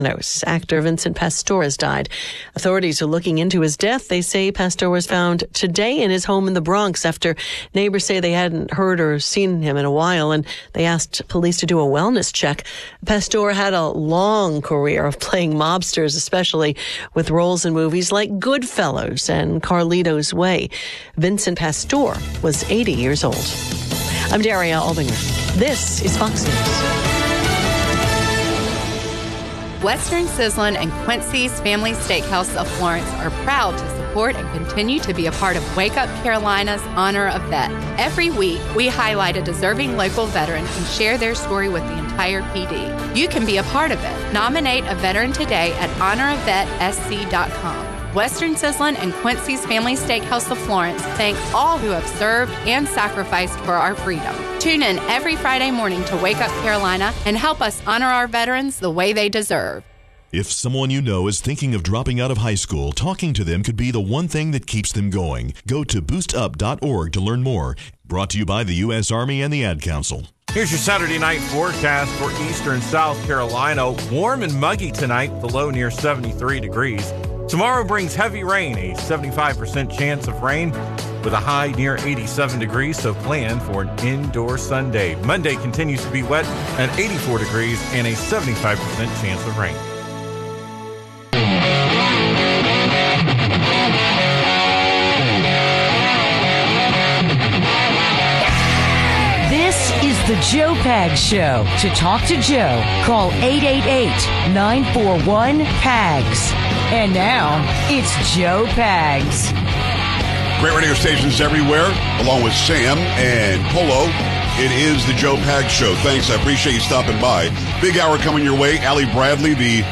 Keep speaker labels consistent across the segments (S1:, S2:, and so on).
S1: Actor Vincent Pastore has died. Authorities are looking into his death. They say Pastore was found today in his home in the Bronx after neighbors say they hadn't heard or seen him in a while, and they asked police to do a wellness check. Pastore had a long career of playing mobsters, especially with roles in movies like Goodfellas and Carlito's Way. Vincent Pastore was 80 years old. I'm Daria Aldinger. This is Fox News.
S2: Western Sizzlin and Quincy's Family Steakhouse of Florence are proud to support and continue to be a part of Wake Up Carolina's Honor a Vet. Every week, we highlight a deserving local veteran and share their story with the entire PD. You can be a part of it. Nominate a veteran today at honoravetsc.com. Western Sizzlin and Quincy's Family Steakhouse of Florence thank all who have served and sacrificed for our freedom. Tune in every Friday morning to Wake Up Carolina and help us honor our veterans the way they deserve.
S3: If someone you know is thinking of dropping out of high school, talking to them could be the one thing that keeps them going. Go to boostup.org to learn more. Brought to you by the U.S. Army and the Ad Council.
S4: Here's your Saturday night forecast for eastern South Carolina. Warm and muggy tonight, the low near 73 degrees. Tomorrow brings heavy rain, a 75% chance of rain with a high near 87 degrees, so plan for an indoor Sunday. Monday continues to be wet at 84 degrees and a 75% chance of rain.
S5: This is the Joe Pags Show. To talk to Joe, call 888-941-PAGS. And now, it's Joe Pags.
S6: Great radio stations everywhere, along with Sam and Polo. It is the Joe Pags Show. Thanks, I appreciate you stopping by. Big hour coming your way. Allie Bradley, the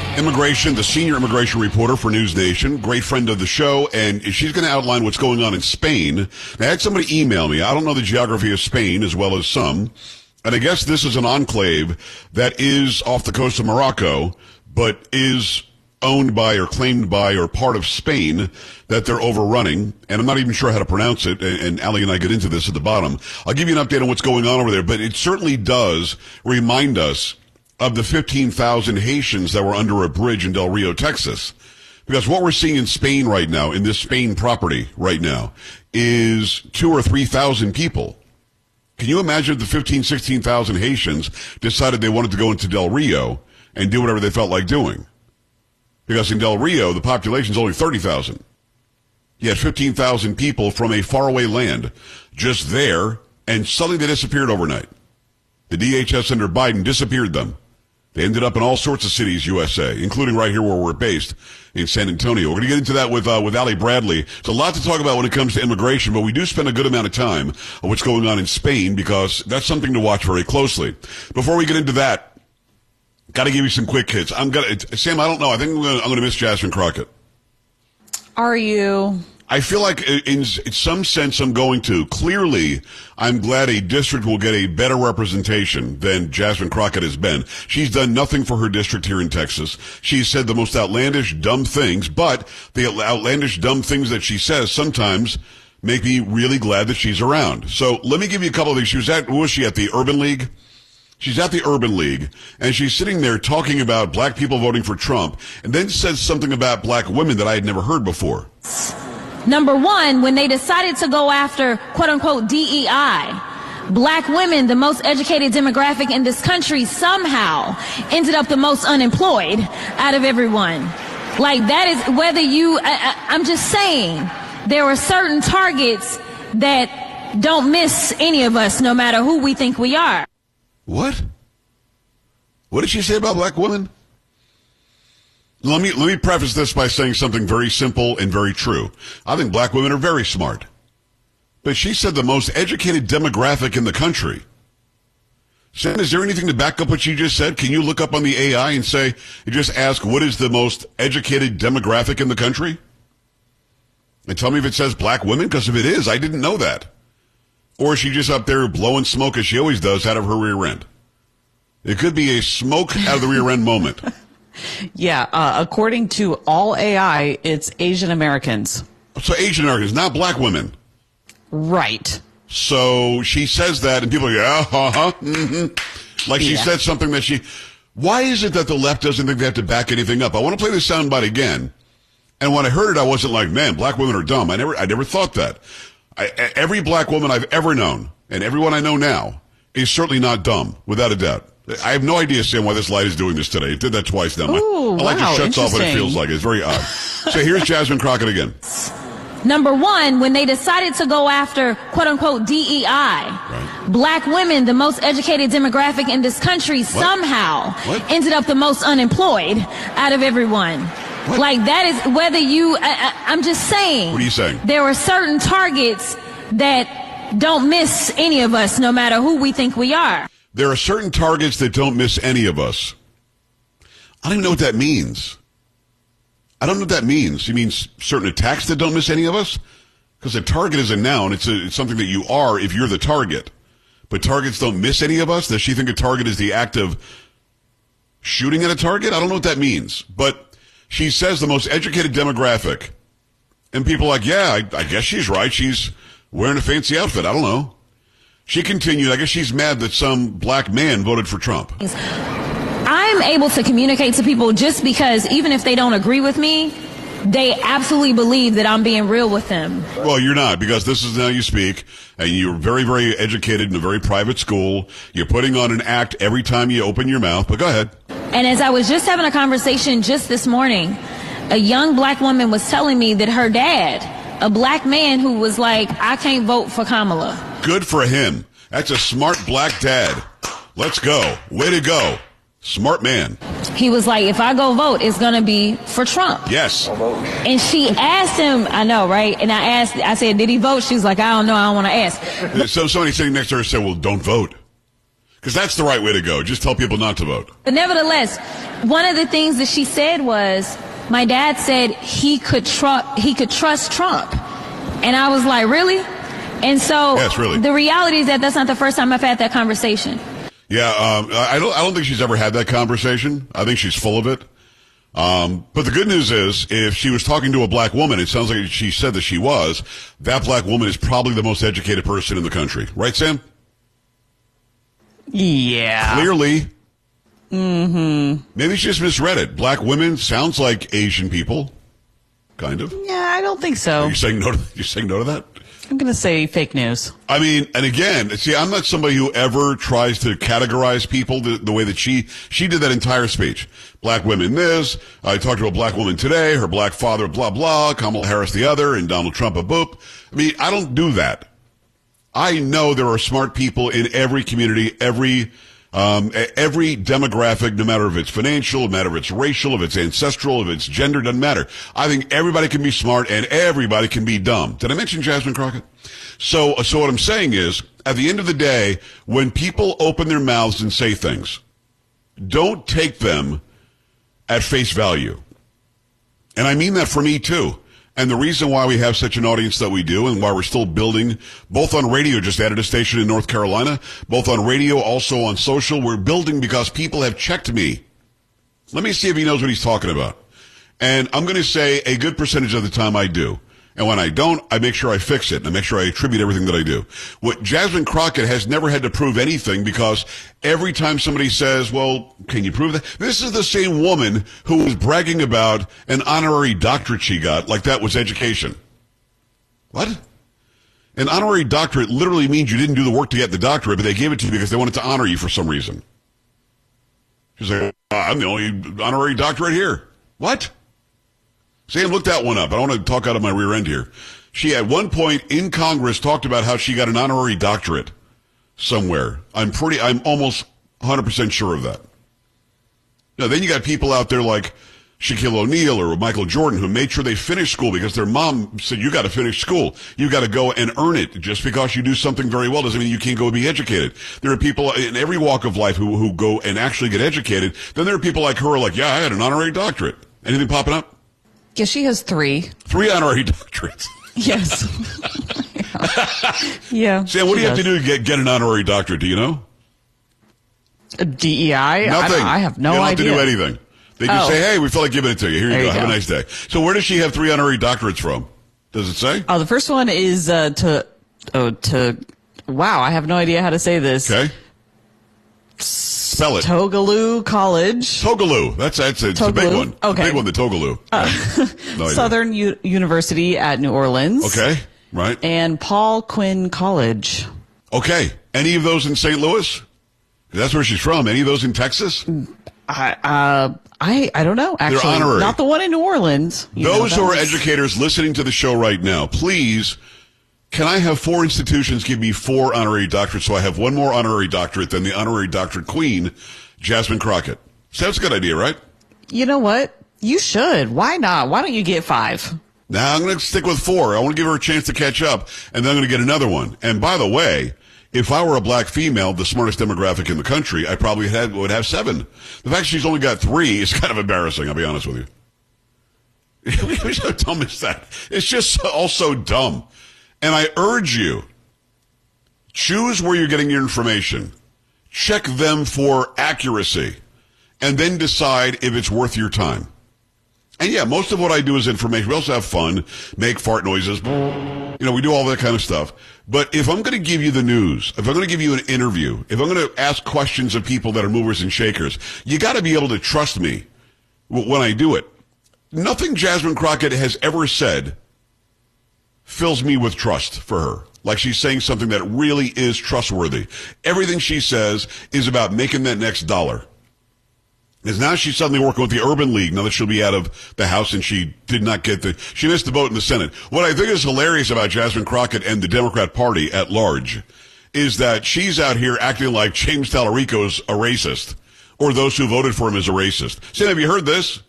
S6: senior immigration reporter for News Nation, great friend of the show, and she's going to outline what's going on in Spain. Now, I had somebody email me. I don't know the geography of Spain as well as some, and I guess this is an enclave that is off the coast of Morocco, but is owned by or claimed by or part of Spain that they're overrunning, and I'm not even sure how to pronounce it, and Allie and I get into this at the bottom. I'll give you an update on what's going on over there, but it certainly does remind us of the 15,000 Haitians that were under a bridge in Del Rio, Texas. Because what we're seeing in Spain right now, in this Spain property right now, is 2,000 or 3,000 people. Can you imagine if the 15,000, 16,000 Haitians decided they wanted to go into Del Rio and do whatever they felt like doing? Because in Del Rio, the population is only 30,000. You had 15,000 people from a faraway land just there, and suddenly they disappeared overnight. The DHS under Biden disappeared them. They ended up in all sorts of cities, USA, including right here where we're based in San Antonio. We're going to get into that with Allie Bradley. There's a lot to talk about when it comes to immigration, but we do spend a good amount of time on what's going on in Spain because that's something to watch very closely. Before we get into that, got to give you some quick hits. Sam, I don't know. I think I'm going to miss Jasmine Crockett.
S7: Are you?
S6: I feel like in some sense I'm going to. Clearly, I'm glad a district will get a better representation than Jasmine Crockett has been. She's done nothing for her district here in Texas. She's said the most outlandish, dumb things, but the outlandish, dumb things that she says sometimes make me really glad that she's around. So let me give you a couple of things. Who was she at, the Urban League? She's at the Urban League, and she's sitting there talking about black people voting for Trump, and then says something about black women that I had never heard before.
S8: Number one, when they decided to go after, quote-unquote, DEI, black women, the most educated demographic in this country, somehow ended up the most unemployed out of everyone. Like, that is whether I'm just saying, there are certain targets that don't miss any of us, no matter who we think we are.
S6: What? What did she say about black women? Let me preface this by saying something very simple and very true. I think black women are very smart. But she said the most educated demographic in the country. Sam, is there anything to back up what she just said? Can you look up on the AI and just ask what is the most educated demographic in the country? And tell me if it says black women, because if it is, I didn't know that. Or is she just up there blowing smoke as she always does out of her rear end? It could be a smoke out of the rear end moment.
S7: Yeah, according to all AI, it's Asian Americans.
S6: So Asian Americans, not black women.
S7: Right.
S6: So she says that, and people are like, mm-hmm. Like she said something that Why is it that the left doesn't think they have to back anything up? I want to play this soundbite again. And when I heard it, I wasn't like, man, black women are dumb. I never thought that. Every black woman I've ever known, and everyone I know now, is certainly not dumb, without a doubt. I have no idea, Sam, why this light is doing this today. It did that twice now.
S7: Ooh,
S6: I like
S7: wow,
S6: it shuts off what it feels like. It's very odd. So here's Jasmine Crockett again.
S8: Number one, when they decided to go after quote-unquote DEI,
S6: right.
S8: Black women, the most educated demographic in this country, somehow ended up the most unemployed out of everyone.
S6: What?
S8: Like, that is whether you, I'm just saying.
S6: What are you saying?
S8: There are certain targets that don't miss any of us, no matter who we think we are.
S6: There are certain targets that don't miss any of us. I don't even know what that means. I don't know what that means. You mean certain attacks that don't miss any of us? Because a target is a noun. It's something that you are if you're the target. But targets don't miss any of us? Does she think a target is the act of shooting at a target? I don't know what that means. But she says the most educated demographic. And people are like, yeah, I guess she's right. She's wearing a fancy outfit. I don't know. She continued, I guess she's mad that some black man voted for Trump.
S8: I'm able to communicate to people just because even if they don't agree with me, they absolutely believe that I'm being real with them.
S6: Well, you're not, because this is how you speak, and you're very, very educated in a very private school. You're putting on an act every time you open your mouth, but go ahead.
S8: And as I was just having a conversation just this morning, a young black woman was telling me that her dad, a black man who was like, I can't vote for Kamala.
S6: Good for him. That's a smart black dad. Let's go. Way to go. Smart man.
S8: He was like, if I go vote, it's going to be for Trump.
S6: Yes.
S8: And she asked him, I know, right? And I said, did he vote? She was like, I don't know. I don't want to ask.
S6: So somebody sitting next to her said, well, don't vote. Because that's the right way to go. Just tell people not to vote.
S8: But nevertheless, one of the things that she said was, my dad said he could trust Trump. And I was like, really? And so
S6: yes, really.
S8: The reality is that that's not the first time I've had that conversation.
S6: Yeah, I don't think she's ever had that conversation. I think she's full of it. But the good news is, if she was talking to a black woman, it sounds like she said that she was, that black woman is probably the most educated person in the country. Right, Sam?
S7: Yeah.
S6: Clearly. Mm-hmm. Maybe she just misread it. Black women sounds like Asian people. Kind of.
S7: Yeah, I don't think so.
S6: You're saying no to that?
S7: I'm going to say fake news.
S6: I mean, and again, see, I'm not somebody who ever tries to categorize people the way that she did that entire speech. Black women this, I talked to a black woman today, her black father, blah, blah, Kamala Harris the other, and Donald Trump a boop. I mean, I don't do that. I know there are smart people in every community, every demographic, no matter if it's financial, no matter if it's racial, if it's ancestral, if it's gender, doesn't matter. I think everybody can be smart and everybody can be dumb. Did I mention Jasmine Crockett? So what I'm saying is, at the end of the day, when people open their mouths and say things, don't take them at face value. And I mean that for me too. And the reason why we have such an audience that we do, and why we're still building, both on radio, just added a station in North Carolina, both on radio, also on social, we're building because people have checked me. Let me see if he knows what he's talking about. And I'm going to say a good percentage of the time I do. And when I don't, I make sure I fix it, and I make sure I attribute everything that I do. What Jasmine Crockett has never had to prove anything, because every time somebody says, well, can you prove that? This is the same woman who was bragging about an honorary doctorate she got, like that was education. What? An honorary doctorate literally means you didn't do the work to get the doctorate, but they gave it to you because they wanted to honor you for some reason. She's like, I'm the only honorary doctorate here. What? Sam, look that one up. I don't want to talk out of my rear end here. She, at one point in Congress, talked about how she got an honorary doctorate somewhere. I'm almost 100% sure of that. Now, then you got people out there like Shaquille O'Neal or Michael Jordan who made sure they finished school because their mom said, you got to finish school. You got to go and earn it. Just because you do something very well doesn't mean you can't go be educated. There are people in every walk of life who go and actually get educated. Then there are people like her who are like, yeah, I had an honorary doctorate. Anything popping up?
S7: Yeah, she has 3.
S6: 3 honorary doctorates.
S7: Yes. Yeah.
S6: Sam, what do you have to do to get an honorary doctorate? Do you know?
S7: DEI?
S6: Nothing.
S7: I have no idea.
S6: You don't have to do anything. They just say, hey, we feel like giving it to you. Here you go. Have a nice day. So where does she have 3 honorary doctorates from? Does it say?
S7: Oh, the first one is wow, I have no idea how to say this.
S6: Okay. Spell it.
S7: Tougaloo College.
S6: Tougaloo. It's a big one.
S7: Okay.
S6: Big one, the Tougaloo. No idea.
S7: Southern University at New Orleans.
S6: Okay, right.
S7: And Paul Quinn College.
S6: Okay. Any of those in St. Louis? That's where she's from. Any of those in Texas?
S7: I don't know. Actually,
S6: They're honorary.
S7: not the one in New Orleans.
S6: Those who are educators listening to the show right now, please, can I have 4 institutions give me 4 honorary doctorates so I have one more honorary doctorate than the honorary doctorate queen, Jasmine Crockett? Sounds a good idea, right?
S7: You know what? You should. Why not? Why don't you get 5?
S6: Now, I'm going to stick with 4. I want to give her a chance to catch up, and then I'm going to get another one. And by the way, if I were a black female, the smartest demographic in the country, I probably would have 7. The fact she's only got 3 is kind of embarrassing, I'll be honest with you. How dumb is that? It's just all so dumb. And I urge you, choose where you're getting your information. Check them for accuracy. And then decide if it's worth your time. And yeah, most of what I do is information. We also have fun, make fart noises. We do all that kind of stuff. But if I'm going to give you the news, if I'm going to give you an interview, if I'm going to ask questions of people that are movers and shakers, you got to be able to trust me when I do it. Nothing Jasmine Crockett has ever said fills me with trust for her. Like she's saying something that really is trustworthy. Everything she says is about making that next dollar. Because now she's suddenly working with the Urban League, now that she'll be out of the House and she did not she missed the vote in the Senate. What I think is hilarious about Jasmine Crockett and the Democrat Party at large is that she's out here acting like James Tallarico's a racist, or those who voted for him as a racist. Sam, have you heard this?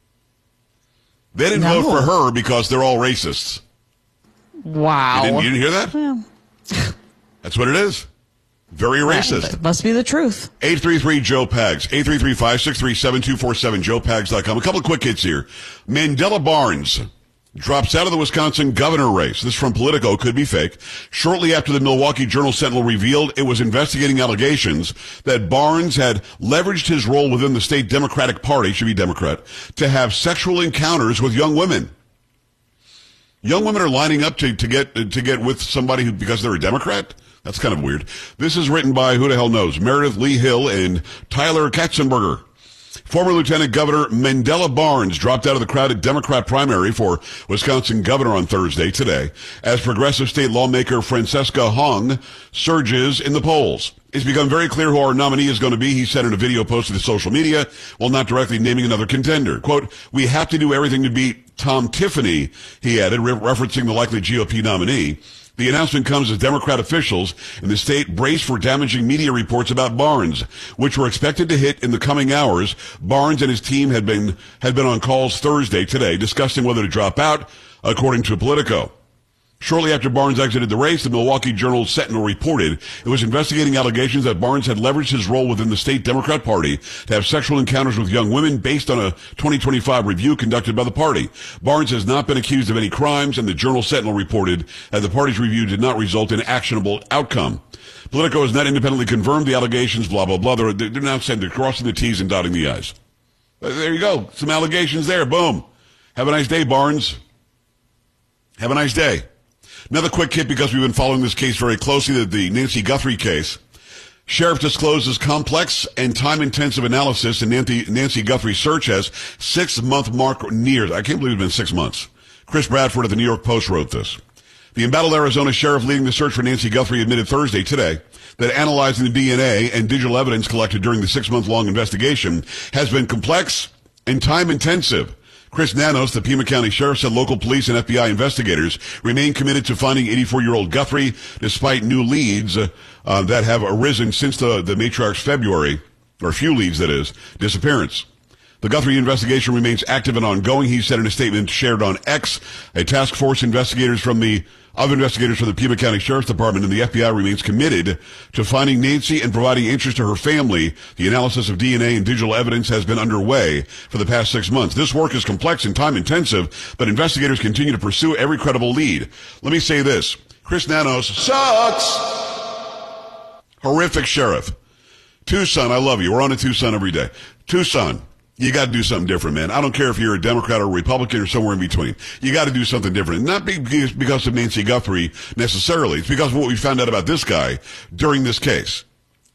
S6: They didn't vote for her because they're all racists.
S7: Wow.
S6: You didn't hear that?
S7: Well.
S6: That's what it is. Very racist.
S7: That must be the truth.
S6: 833-JOE-PAGS. 833-563-7247. JoePags.com. A couple of quick hits here. Mandela Barnes drops out of the Wisconsin governor race. This from Politico. Could be fake. Shortly after the Milwaukee Journal-Sentinel revealed it was investigating allegations that Barnes had leveraged his role within the state Democratic Party, should be Democrat, to have sexual encounters with young women. Young women are lining up to get with somebody because they're a Democrat? That's kind of weird. This is written by, who the hell knows, Meredith Lee Hill and Tyler Katzenberger. Former Lieutenant Governor Mandela Barnes dropped out of the crowded Democrat primary for Wisconsin governor on Thursday today as progressive state lawmaker Francesca Hong surges in the polls. It's become very clear who our nominee is going to be, he said in a video posted to social media, while not directly naming another contender. Quote, "We have to do everything to beat Tom Tiffany," he added, referencing the likely GOP nominee. The announcement comes as Democrat officials in the state brace for damaging media reports about Barnes, which were expected to hit in the coming hours. Barnes and his team had been on calls Thursday today discussing whether to drop out, according to Politico. Shortly after Barnes exited the race, the Milwaukee Journal-Sentinel reported it was investigating allegations that Barnes had leveraged his role within the state Democrat Party to have sexual encounters with young women based on a 2025 review conducted by the party. Barnes has not been accused of any crimes, and the Journal-Sentinel reported that the party's review did not result in actionable outcome. Politico has not independently confirmed the allegations, blah, blah, blah. They're now saying they're crossing the T's and dotting the I's. There you go. Some allegations there. Boom. Have a nice day, Barnes. Have a nice day. Another quick hit because we've been following this case very closely, the Nancy Guthrie case. Sheriff discloses complex and time-intensive analysis in Nancy Guthrie's search as 6-month mark nears. I can't believe it's been 6 months. Chris Bradford of the New York Post wrote this. The embattled Arizona sheriff leading the search for Nancy Guthrie admitted Thursday today that analyzing the DNA and digital evidence collected during the 6-month-long investigation has been complex and time-intensive. Chris Nanos, the Pima County Sheriff, said local police and FBI investigators remain committed to finding 84-year-old Guthrie despite new leads that have arisen since the matriarch's February, or few leads, that is, disappearance. The Guthrie investigation remains active and ongoing, he said in a statement shared on X. A task force of investigators from the Pima County Sheriff's Department and the FBI remains committed to finding Nancy and providing interest to her family. The analysis of DNA and digital evidence has been underway for the past 6 months. This work is complex and time-intensive, but investigators continue to pursue every credible lead. Let me say this. Chris Nanos sucks. Horrific sheriff. Tucson, I love you. We're on to Tucson every day. Tucson. You got to do something different, man. I don't care if you're a Democrat or a Republican or somewhere in between. You got to do something different. Not because of Nancy Guthrie necessarily. It's because of what we found out about this guy during this case.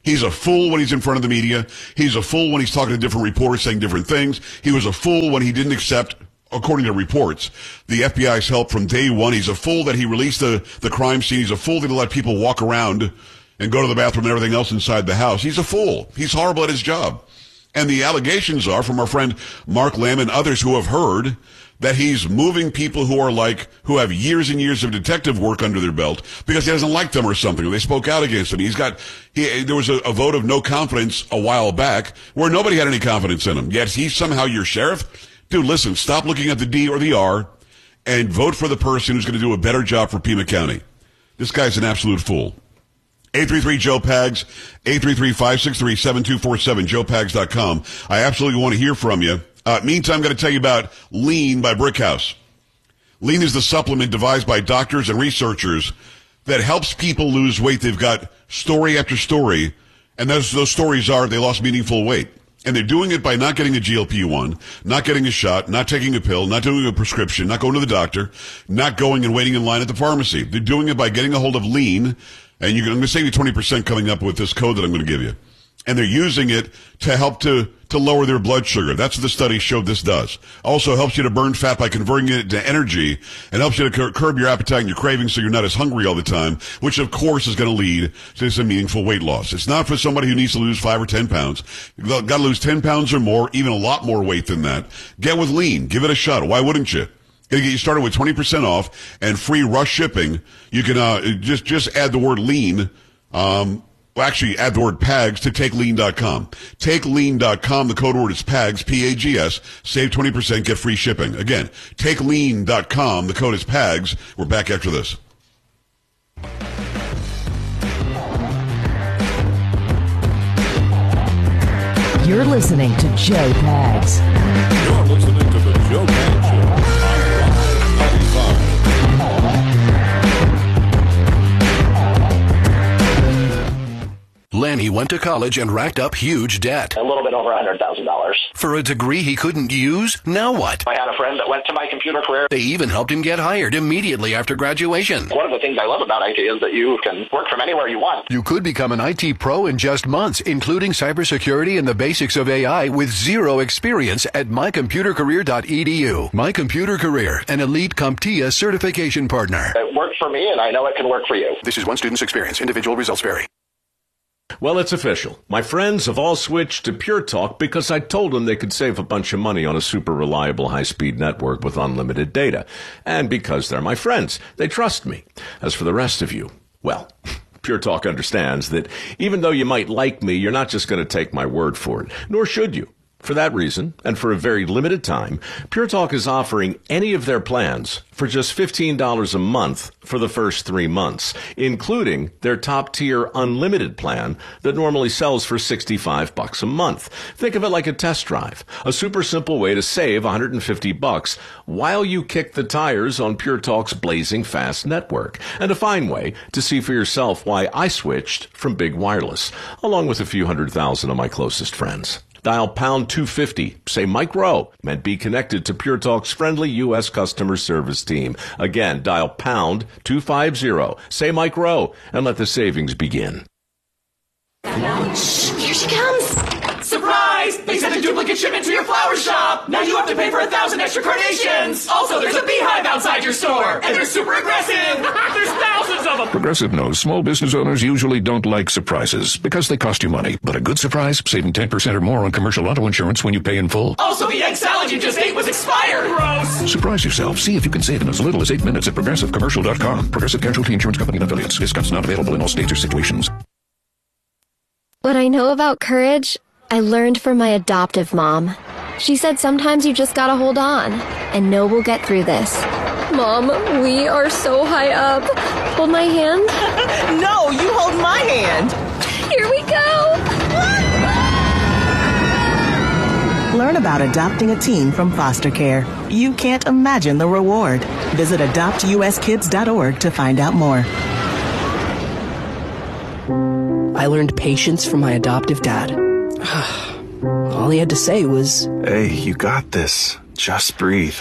S6: He's a fool when he's in front of the media. He's a fool when he's talking to different reporters saying different things. He was a fool when he didn't accept, according to reports, the FBI's help from day one. He's a fool that he released the crime scene. He's a fool that he let people walk around and go to the bathroom and everything else inside the house. He's a fool. He's horrible at his job. And the allegations are from our friend Mark Lamb and others who have heard that he's moving people who have years and years of detective work under their belt because he doesn't like them or something, or they spoke out against him. There was a vote of no confidence a while back where nobody had any confidence in him. Yet he's somehow your sheriff. Dude, listen, stop looking at the D or the R and vote for the person who's going to do a better job for Pima County. This guy's an absolute fool. 833-JOE-PAGS, 833-563-7247, joepags.com. I absolutely want to hear from you. Meantime, I'm going to tell you about Lean by Brickhouse. Lean is the supplement devised by doctors and researchers that helps people lose weight. They've got story after story, and those stories are they lost meaningful weight. And they're doing it by not getting a GLP-1, not getting a shot, not taking a pill, not doing a prescription, not going to the doctor, not going and waiting in line at the pharmacy. They're doing it by getting a hold of Lean, and I'm going to save you 20% coming up with this code that I'm going to give you. And they're using it to help to lower their blood sugar. That's what the study showed this does. Also helps you to burn fat by converting it into energy and helps you to curb your appetite and your cravings so you're not as hungry all the time, which of course is going to lead to some meaningful weight loss. It's not for somebody who needs to lose 5 or 10 pounds. You've got to lose 10 pounds or more, even a lot more weight than that. Get with Lean. Give it a shot. Why wouldn't you? Going to get you started with 20% off and free rush shipping. You can just add the word Lean. Actually, add the word PAGS to TakeLean.com. TakeLean.com. The code word is PAGS, P-A-G-S. Save 20%, get free shipping. Again, TakeLean.com. The code is PAGS. We're back after this.
S5: You're listening to Joe Pags.
S9: You're listening to the Joe Pags Show on
S10: Lenny went to college and racked up huge debt.
S11: A little bit over $100,000.
S10: For a degree he couldn't use? Now what?
S11: I had a friend that went to My Computer Career.
S10: They even helped him get hired immediately after graduation.
S11: One of the things I love about IT is that you can work from anywhere you want.
S10: You could become an IT pro in just months, including cybersecurity and the basics of AI with zero experience at mycomputercareer.edu. My Computer Career, an elite CompTIA certification partner.
S11: It worked for me, and I know it can work for you.
S10: This is one student's experience. Individual results vary.
S12: Well, it's official. My friends have all switched to Pure Talk because I told them they could save a bunch of money on a super reliable high-speed network with unlimited data. And because they're my friends, they trust me. As for the rest of you, well, Pure Talk understands that even though you might like me, you're not just going to take my word for it, nor should you. For that reason, and for a very limited time, Pure Talk is offering any of their plans for just $15 a month for the first 3 months, including their top-tier unlimited plan that normally sells for $65 a month. Think of it like a test drive, a super simple way to save $150 while you kick the tires on Pure Talk's blazing fast network, and a fine way to see for yourself why I switched from big wireless, along with a few 100,000 of my closest friends. Dial pound 250, say Mike Rowe, and be connected to Pure Talk's friendly U.S. customer service team. Again, dial pound 250, say Mike Rowe, and let the savings begin.
S13: Shh, here she comes. Surprise! They sent a duplicate shipment to your flower shop. Now you have to pay for 1,000 extra carnations. Also, there's a beehive outside your store, and they're super aggressive. There's thousands of them.
S14: Progressive knows small business owners usually don't like surprises because they cost you money. But a good surprise, saving 10% or more on commercial auto insurance when you pay in full.
S13: Also, the egg salad you just ate was expired. Gross.
S14: Surprise yourself. See if you can save in as little as 8 minutes at ProgressiveCommercial.com. Progressive Casualty Insurance Company and affiliates. Discounts not available in all states or situations.
S15: What I know about courage, I learned from my adoptive mom. She said sometimes you just gotta hold on and know we'll get through this. Mom, we are so high up. Hold my hand.
S16: No, you hold my hand.
S15: Here we go.
S16: Learn about adopting a teen from foster care. You can't imagine the reward. Visit adoptuskids.org to find out more.
S17: I learned patience from my adoptive dad. All he had to say was,
S18: "Hey, you got this. Just breathe."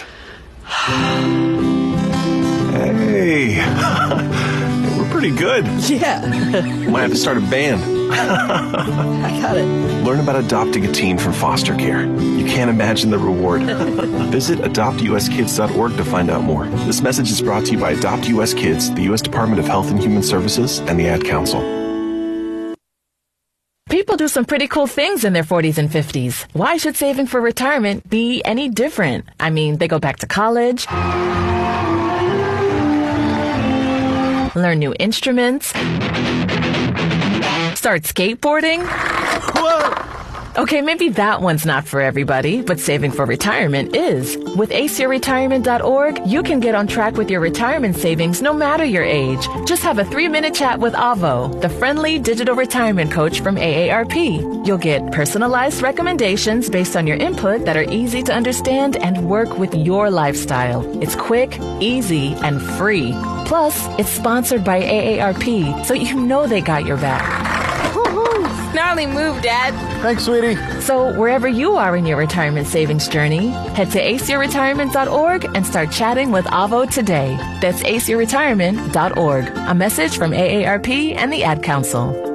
S18: Hey, we're pretty good.
S16: Yeah.
S18: Might have to start a band.
S2: I got it.
S18: Learn about adopting a teen from foster care. You can't imagine the reward. Visit adoptuskids.org to find out more. This message is brought to you by Adopt US Kids, the U.S. Department of Health and Human Services, and the Ad Council.
S19: People do some pretty cool things in their 40s and 50s. Why should saving for retirement be any different? I mean, they go back to college, learn new instruments, start skateboarding. Whoa! Okay, maybe that one's not for everybody, but saving for retirement is. With aceyourretirement.org, you can get on track with your retirement savings no matter your age. Just have a 3-minute chat with Avo, the friendly digital retirement coach from AARP. You'll get personalized recommendations based on your input that are easy to understand and work with your lifestyle. It's quick, easy, and free. Plus, it's sponsored by AARP, so you know they got your back.
S20: Gnarly move, Dad.
S19: Thanks, sweetie. So wherever you are in your retirement savings journey, head to aceyourretirement.org and start chatting with Avo today. That's aceyourretirement.org. A message from AARP and the Ad Council.